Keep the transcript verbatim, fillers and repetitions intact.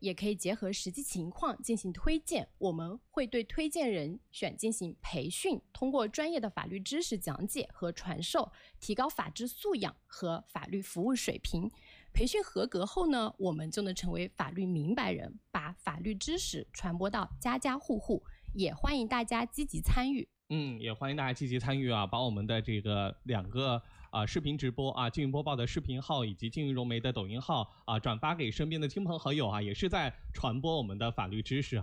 也可以结合实际情况进行推荐。我们会对推荐人选进行培训，通过专业的法律知识讲解和传授，提高法治素养和法律服务水平。培训合格后呢，我们就能成为法律明白人，把法律知识传播到家家户户。也欢迎大家积极参与。 嗯，也欢迎大家积极参与啊，把我们的这个两个啊、呃、视频直播啊，金鱼播报的视频号以及金鱼融媒的抖音号啊，转发给身边的亲朋好友啊，也是在传播我们的法律知识啊。